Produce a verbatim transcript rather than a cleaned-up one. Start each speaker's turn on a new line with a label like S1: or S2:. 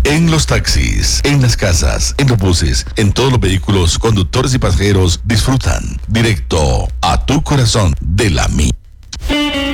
S1: En los taxis, en las casas, en los buses, en todos los vehículos, conductores y pasajeros disfrutan directo a tu corazón de la Mi.